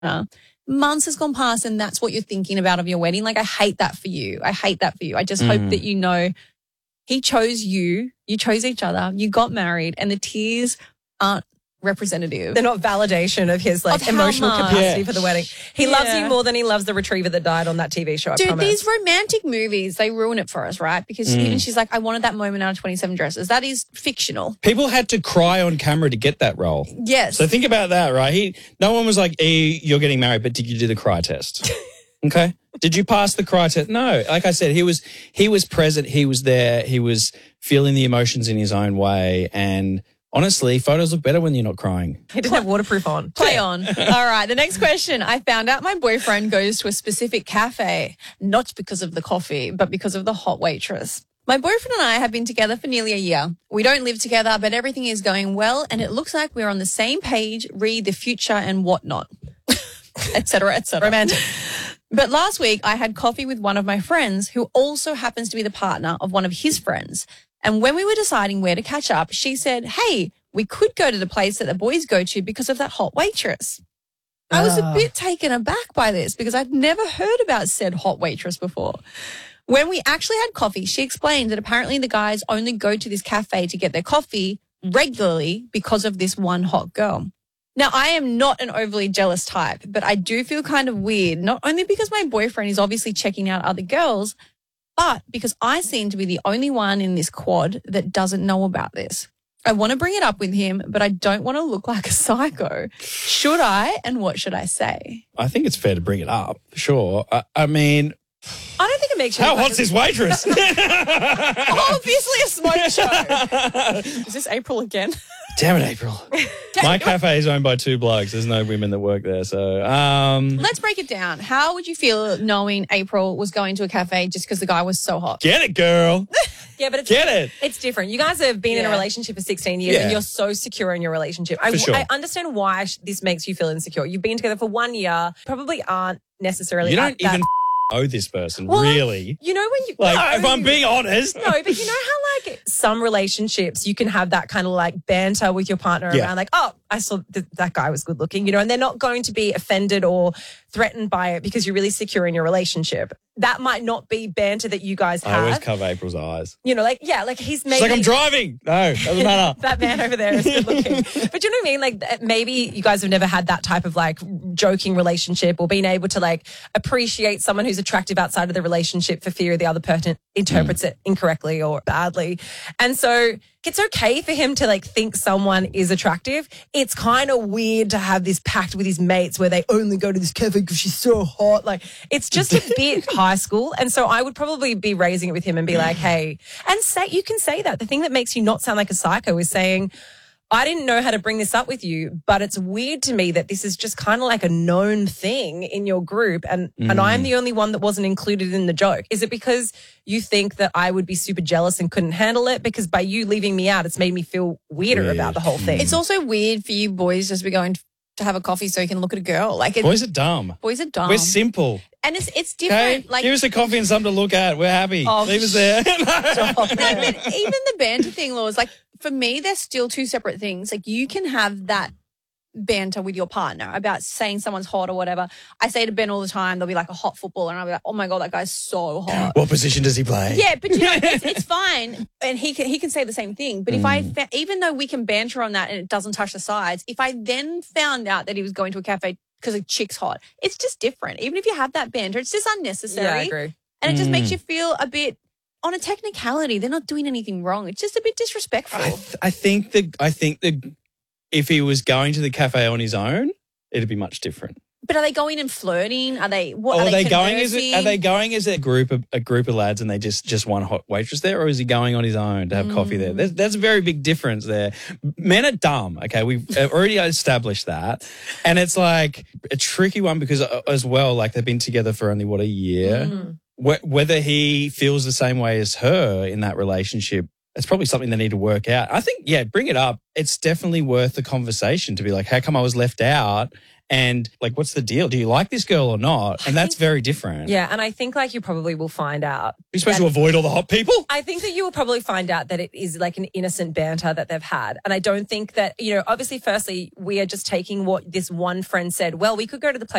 months has gone past and that's what you're thinking about of your wedding. Like, I hate that for you. I hate that for you. I just hope that you know he chose you chose each other, you got married, and the tears aren't representative. They're not validation of his like emotional capacity for the wedding. He loves you more than he loves the retriever that died on that TV show. Dude, these romantic movies, they ruin it for us, right? Because even she's like, I wanted that moment out of 27 Dresses. That is fictional. People had to cry on camera to get that role. Yes. So think about that, right? No one was like, hey, you're getting married, but did you do the cry test? Okay. Did you pass the cry test? No. Like I said, he was present. He was there. He was feeling the emotions in his own way. And honestly, photos look better when you're not crying. He didn't have waterproof on. Play on. All right. The next question. I found out my boyfriend goes to a specific cafe, not because of the coffee, but because of the hot waitress. My boyfriend and I have been together for nearly a year. We don't live together, but everything is going well, and it looks like we're on the same page, read the future and whatnot, et cetera, et cetera. Romantic. But last week, I had coffee with one of my friends who also happens to be the partner of one of his friends. And when we were deciding where to catch up, she said, hey, we could go to the place that the boys go to because of that hot waitress. I was a bit taken aback by this because I'd never heard about said hot waitress before. When we actually had coffee, she explained that apparently the guys only go to this cafe to get their coffee regularly because of this one hot girl. Now, I am not an overly jealous type, but I do feel kind of weird, not only because my boyfriend is obviously checking out other girls, but because I seem to be the only one in this quad that doesn't know about this. I want to bring it up with him, but I don't want to look like a psycho. Should I, and what should I say? I think it's fair to bring it up, sure. I mean, I don't think it makes you how hot's this waitress? Obviously a smoke show. Is this April again? Damn it, April. My cafe is owned by two blokes. There's no women that work there. So, let's break it down. How would you feel knowing April was going to a cafe just because the guy was so hot? Get it, girl. Yeah, but it's different. You guys have been in a relationship for 16 years and you're so secure in your relationship. I understand why this makes you feel insecure. You've been together for 1 year, probably aren't necessarily. You don't even know this person, really. You know when you if I'm being honest. No, but you know how like some relationships you can have that kind of like banter with your partner around like, oh, I saw that guy was good looking, you know, and they're not going to be offended or threatened by it because you're really secure in your relationship. That might not be banter that you guys have. I always cover April's eyes. You know, like he's maybe. She's like, I'm driving. No, doesn't matter. That man over there is good looking. But you know what I mean? Like maybe you guys have never had that type of like joking relationship or being able to like appreciate someone who's attractive outside of the relationship for fear the other person interprets it incorrectly or badly. And so it's okay for him to like think someone is attractive. It's kind of weird to have this pact with his mates where they only go to this cafe because she's so hot. Like it's just a bit high school. And so I would probably be raising it with him and be like, hey, and you can say that. The thing that makes you not sound like a psycho is saying, I didn't know how to bring this up with you, but it's weird to me that this is just kind of like a known thing in your group and I'm the only one that wasn't included in the joke. Is it because you think that I would be super jealous and couldn't handle it? Because by you leaving me out, it's made me feel weirder about the whole thing. It's also weird for you boys just to be going to have a coffee so you can look at a girl. Like boys are dumb. Boys are dumb. We're simple. And it's different. Okay? Like, give us a coffee and something to look at. We're happy. Leave us there. No, but even the banter thing, Laws, like for me, they're still two separate things. Like you can have that banter with your partner about saying someone's hot or whatever. I say to Ben all the time, there'll be like a hot footballer and I'll be like, oh my God, that guy's so hot. What position does he play? Yeah, but you know, it's fine. And he can say the same thing. But if even though we can banter on that and it doesn't touch the sides, if I then found out that he was going to a cafe because a chick's hot, it's just different. Even if you have that banter, it's just unnecessary. Yeah, I agree. And it just makes you feel a bit on a technicality. They're not doing anything wrong. It's just a bit disrespectful. I think that if he was going to the cafe on his own, it'd be much different. But are they going and flirting? Are they going as a group of lads and they just one hot waitress there, or is he going on his own to have coffee there? There's a very big difference there. Men are dumb. Okay, we've already established that, and it's like a tricky one because as well, like they've been together for only a year. Whether he feels the same way as her in that relationship, it's probably something they need to work out. I think, bring it up. It's definitely worth the conversation to be like, how come I was left out? and like, what's the deal? Do you like this girl or not? And that's very different. Yeah, and I think like you probably will find out. You're supposed to avoid all the hot people? I think that you will probably find out that it is like an innocent banter that they've had. And I don't think that, obviously, firstly, we are just taking what this one friend said. Well, we could go to the place